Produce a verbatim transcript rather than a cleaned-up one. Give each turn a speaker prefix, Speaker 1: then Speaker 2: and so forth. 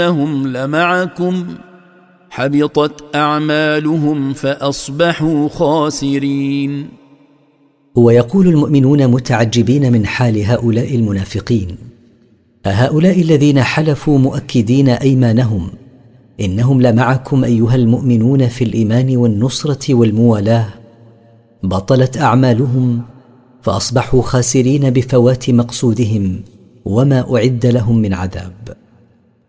Speaker 1: إنهم لمعكم حبطت أعمالهم فأصبحوا خاسرين.
Speaker 2: ويقول المؤمنون متعجبين من حال هؤلاء المنافقين: أهؤلاء الذين حلفوا مؤكدين أيمانهم إنهم لمعكم أيها المؤمنون في الإيمان والنصرة والموالاة بطلت أعمالهم فأصبحوا خاسرين بفوات مقصودهم وما أعد لهم من عذاب.